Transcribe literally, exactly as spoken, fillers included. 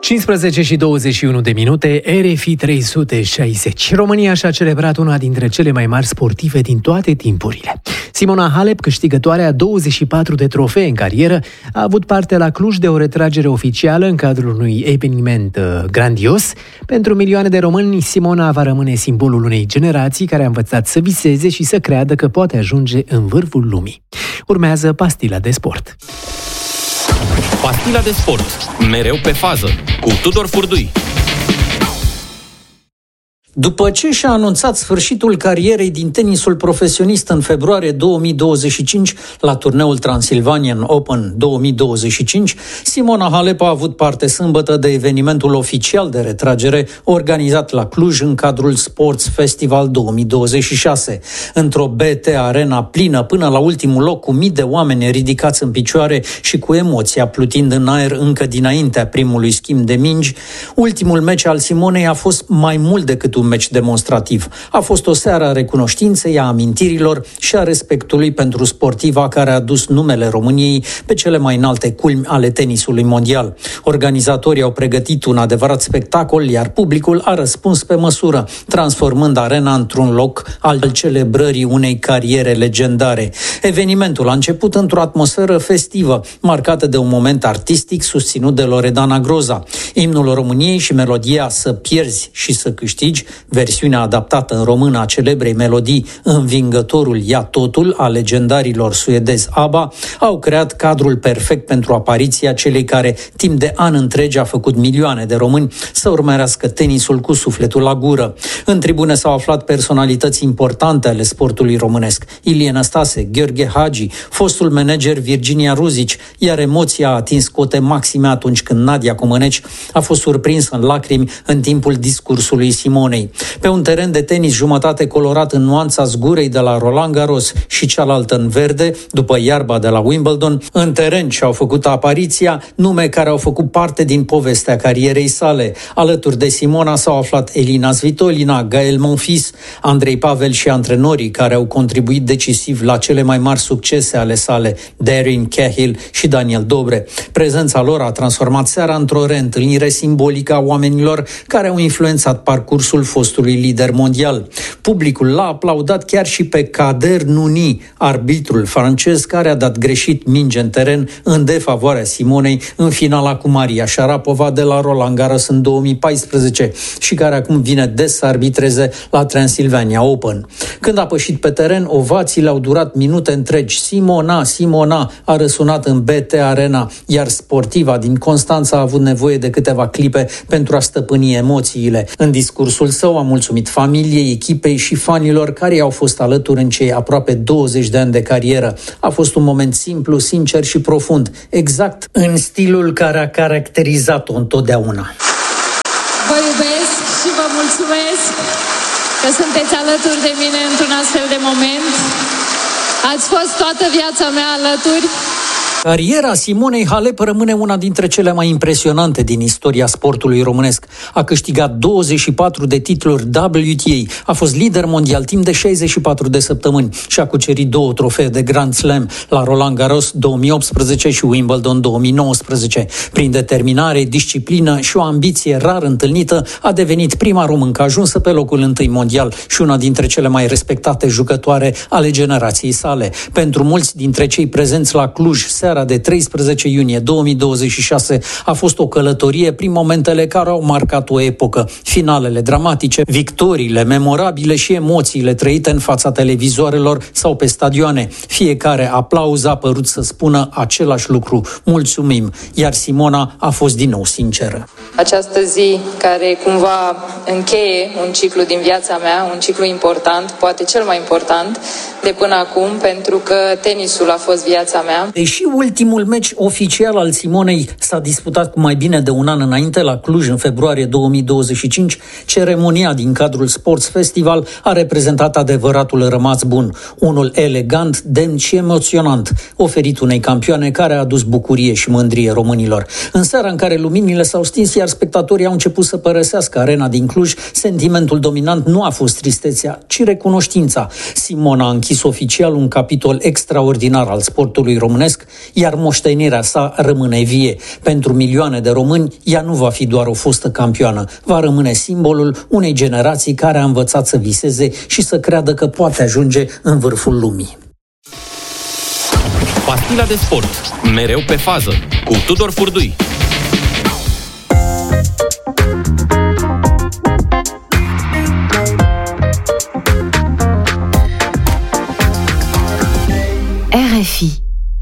cincisprezece și douăzeci și unu de minute, R F I trei sute șaizeci. România și-a celebrat una dintre cele mai mari sportive din toate timpurile. Simona Halep, câștigătoarea a douăzeci și patru de trofee în carieră, a avut parte la Cluj de o retragere oficială în cadrul unui eveniment uh, grandios. Pentru milioane de români, Simona va rămâne simbolul unei generații care a învățat să viseze și să creadă că poate ajunge în vârful lumii. Urmează Pastila de sport. Pastila de sport, mereu pe fază, cu Tudor Furdui. După ce și-a anunțat sfârșitul carierei din tenisul profesionist în februarie două mii douăzeci și cinci la turneul Transylvanian Open două mii douăzeci și cinci, Simona Halep a avut parte sâmbătă de evenimentul oficial de retragere organizat la Cluj în cadrul Sports Festival două mii douăzeci și șase. Într-o B T Arena plină până la ultimul loc, cu mii de oameni ridicați în picioare și cu emoția plutind în aer încă dinaintea primului schimb de mingi, ultimul meci al Simonei a fost mai mult decât un meci demonstrativ. A fost o seară a recunoștinței, a amintirilor și a respectului pentru sportiva care a dus numele României pe cele mai înalte culmi ale tenisului mondial. Organizatorii au pregătit un adevărat spectacol, iar publicul a răspuns pe măsură, transformând arena într-un loc al celebrării unei cariere legendare. Evenimentul a început într-o atmosferă festivă, marcată de un moment artistic susținut de Loredana Groza. Imnul României și melodia Să pierzi și să câștigi, versiunea adaptată în română a celebrei melodii Învingătorul ia totul a legendarilor suedezi ABBA, au creat cadrul perfect pentru apariția celei care timp de ani întregi a făcut milioane de români să urmărească tenisul cu sufletul la gură. În tribune s-au aflat personalități importante ale sportului românesc: Ilie Năstase, Gheorghe Hagi, fostul manager Virginia Ruzici, iar emoția a atins cote maxime atunci când Nadia Comăneci a fost surprinsă în lacrimi în timpul discursului Simonei. Pe un teren de tenis jumătate colorat în nuanța zgurei de la Roland Garros și cealaltă în verde, după iarba de la Wimbledon, în teren și-au făcut apariția nume care au făcut parte din povestea carierei sale. Alături de Simona s-au aflat Elina Svitolina, Gael Monfils, Andrei Pavel și antrenorii care au contribuit decisiv la cele mai mari succese ale sale, Darren Cahill și Daniel Dobre. Prezența lor a transformat seara într-o reîntâlnire simbolică a oamenilor care au influențat parcursul fostului lider mondial. Publicul l-a aplaudat chiar și pe Kader Nuni, arbitrul francez care a dat greșit minge în teren în defavoarea Simonei în finala cu Maria Sharapova de la Roland Garros în două mii paisprezece și care acum vine des să arbitreze la Transylvania Open. Când a pășit pe teren, ovațiile au durat minute întregi. Simona, Simona a răsunat în B T Arena, iar sportiva din Constanța a avut nevoie de câteva clipe pentru a stăpâni emoțiile. În discursul său a mulțumit familiei, echipei și fanilor care i-au fost alături în cei aproape douăzeci de ani de carieră. A fost un moment simplu, sincer și profund, exact în stilul care a caracterizat-o întotdeauna. Vă iubesc și vă mulțumesc că sunteți alături de mine într-un astfel de moment. Ați fost toată viața mea alături. Cariera Simonei Halep rămâne una dintre cele mai impresionante din istoria sportului românesc. A câștigat douăzeci și patru de titluri W T A, a fost lider mondial timp de șaizeci și patru de săptămâni și a cucerit două trofee de Grand Slam la Roland Garros două mii optsprezece și Wimbledon două mii nouăsprezece. Prin determinare, disciplină și o ambiție rar întâlnită, a devenit prima româncă ajunsă pe locul întâi mondial și una dintre cele mai respectate jucătoare ale generației sale. Pentru mulți dintre cei prezenți la Cluj, seara de treisprezece iunie două mii douăzeci și șase a fost o călătorie prin momentele care au marcat o epocă. Finalele dramatice, victoriile memorabile și emoțiile trăite în fața televizoarelor sau pe stadioane. Fiecare aplauz a părut să spună același lucru: mulțumim, iar Simona a fost din nou sinceră. Această zi care cumva încheie un ciclu din viața mea, un ciclu important, poate cel mai important de până acum, pentru că tenisul a fost viața mea. Deși ultimul meci oficial al Simonei s-a disputat cu mai bine de un an înainte la Cluj în februarie două mii douăzeci și cinci, ceremonia din cadrul Sports Festival a reprezentat adevăratul rămas bun, unul elegant, demn și emoționant, oferit unei campioane care a adus bucurie și mândrie românilor. În seara în care luminile s-au stins, iar spectatorii au început să părăsească arena din Cluj, sentimentul dominant nu a fost tristețea, ci recunoștința. Simona a închis închis oficial un capitol extraordinar al sportului românesc, iar moștenirea sa rămâne vie. Pentru milioane de români, ea nu va fi doar o fostă campioană, va rămâne simbolul unei generații care a învățat să viseze și să creadă că poate ajunge în vârful lumii. Pastila de sport, mereu pe fază, cu Tudor Furdui.